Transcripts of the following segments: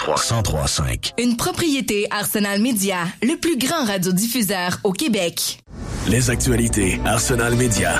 103.5. Une propriété Arsenal Media, le plus grand radiodiffuseur au Québec. Les actualités Arsenal Media.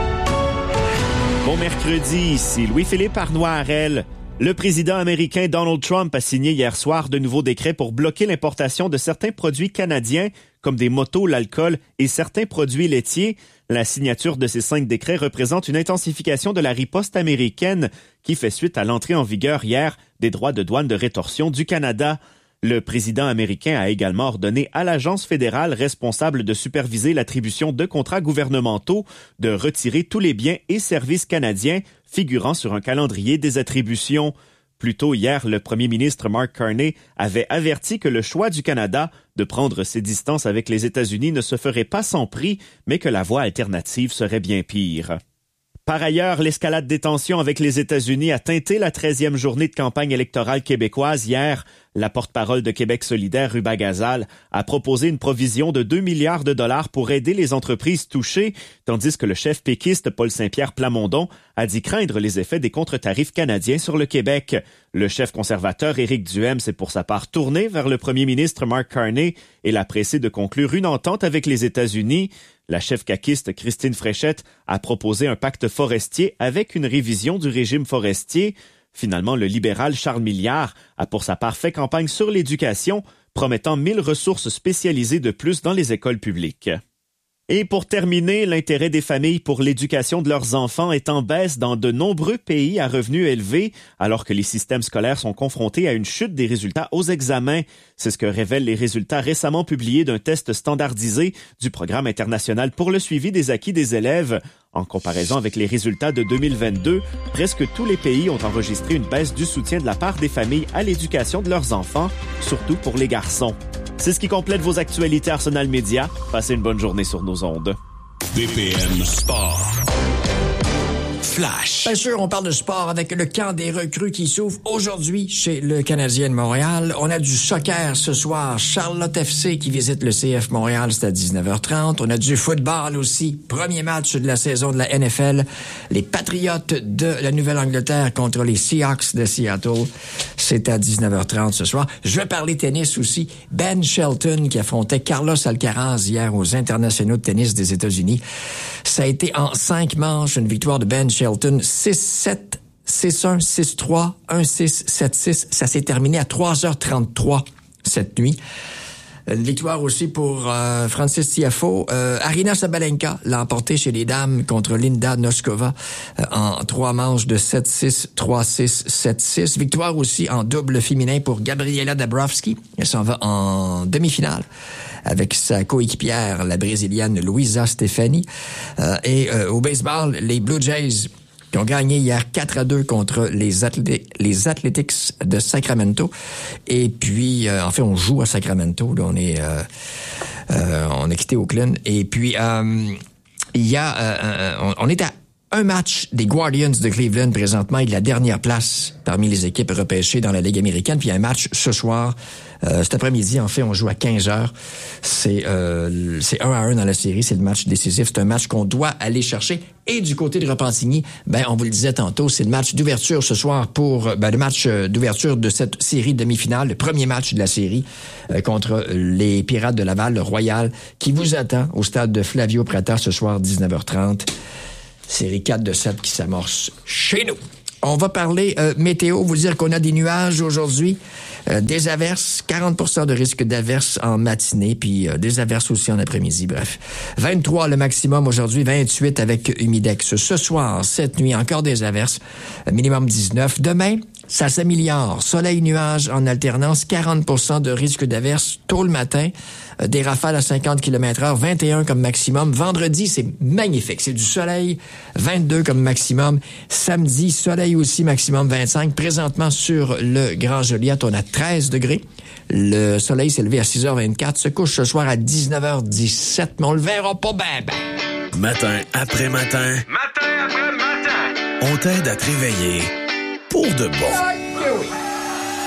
Bon mercredi, ici Louis-Philippe Arnois-Harel. Le président américain Donald Trump a signé hier soir de nouveaux décrets pour bloquer l'importation de certains produits canadiens, comme des motos, l'alcool et certains produits laitiers. La signature de ces 5 décrets représente une intensification de la riposte américaine qui fait suite à l'entrée en vigueur hier des droits de douane de rétorsion du Canada. Le président américain a également ordonné à l'agence fédérale responsable de superviser l'attribution de contrats gouvernementaux de retirer tous les biens et services canadiens figurant sur un calendrier des attributions. Plus tôt hier, le premier ministre Mark Carney avait averti que le choix du Canada de prendre ses distances avec les États-Unis ne se ferait pas sans prix, mais que la voie alternative serait bien pire. Par ailleurs, l'escalade des tensions avec les États-Unis a teinté la 13e journée de campagne électorale québécoise hier. La porte-parole de Québec solidaire, Ruba Gazal, a proposé une provision de 2 milliards de dollars pour aider les entreprises touchées, tandis que le chef péquiste Paul Saint-Pierre Plamondon a dit craindre les effets des contre-tarifs canadiens sur le Québec. Le chef conservateur Éric Duhaime s'est pour sa part tourné vers le premier ministre Mark Carney et l'a pressé de conclure une entente avec les États-Unis. La chef caquiste Christine Fréchette a proposé un pacte forestier avec une révision du régime forestier. Finalement, le libéral Charles Milliard a pour sa part fait campagne sur l'éducation, promettant 1000 ressources spécialisées de plus dans les écoles publiques. Et pour terminer, l'intérêt des familles pour l'éducation de leurs enfants est en baisse dans de nombreux pays à revenus élevés, alors que les systèmes scolaires sont confrontés à une chute des résultats aux examens. C'est ce que révèlent les résultats récemment publiés d'un test standardisé du Programme international pour le suivi des acquis des élèves. En comparaison avec les résultats de 2022, presque tous les pays ont enregistré une baisse du soutien de la part des familles à l'éducation de leurs enfants, surtout pour les garçons. C'est ce qui complète vos actualités Arsenal Media. Passez une bonne journée sur nos ondes. BPM Sport. Flash. Bien sûr, on parle de sport avec le camp des recrues qui s'ouvre aujourd'hui chez le Canadien de Montréal. On a du soccer ce soir. Charlotte FC qui visite le CF Montréal, c'est à 19h30. On a du football aussi. Premier match de la saison de la NFL. Les Patriotes de la Nouvelle-Angleterre contre les Seahawks de Seattle. C'est à 19h30 ce soir. Je vais parler tennis aussi. Ben Shelton qui affrontait Carlos Alcaraz hier aux internationaux de tennis des États-Unis. Ça a été en 5 manches, une victoire de Ben Shelton, 6-7, 6-1, 6-3, 1-6, 7-6. Ça s'est terminé à 3h33 cette nuit. Une victoire aussi pour Francis Tiafoe. Aryna Sabalenka l'a emporté chez les dames contre Linda Noskova en 3 manches de 7-6, 3-6, 7-6. Victoire aussi en double féminin pour Gabriela Dabrowski. Elle s'en va en demi-finale avec sa coéquipière, la Brésilienne Luisa Stefani. Et au baseball, les Blue Jays qui ont gagné hier 4-2 contre les Athletics de Sacramento. Et puis, en fait, on joue à Sacramento. Là, on a quitté Oakland. Et puis, il y a, on est à un match des Guardians de Cleveland présentement et de la dernière place parmi les équipes repêchées dans la Ligue américaine. Puis il y a un match ce soir, cet après-midi, en fait, on joue à 15h. C'est 1-1 dans la série, c'est le match décisif. C'est un match qu'on doit aller chercher. Et du côté de Repentigny, on vous le disait tantôt, c'est le match d'ouverture ce soir pour le match d'ouverture de cette série demi-finale, le premier match de la série contre les Pirates de Laval, le Royal, qui vous attend au stade de Flavio Prata ce soir, 19h30. Série 4 de 7 qui s'amorce chez nous. On va parler météo, vous dire qu'on a des nuages aujourd'hui, des averses, 40% de risque d'averses en matinée, puis des averses aussi en après-midi, bref. 23 le maximum aujourd'hui, 28 avec humidex. Ce soir, cette nuit, encore des averses, minimum 19. Demain, ça s'améliore. Soleil, nuages en alternance, 40% de risque d'averses tôt le matin. Des rafales à 50 km/h, 21 comme maximum. Vendredi, c'est magnifique. C'est du soleil, 22 comme maximum. Samedi, soleil aussi, maximum 25. Présentement, sur le Grand Joliette, on a 13 degrés. Le soleil s'est levé à 6h24, se couche ce soir à 19h17, mais on le verra pas ben. Matin après matin. Matin après matin. On t'aide à te réveiller pour de bon.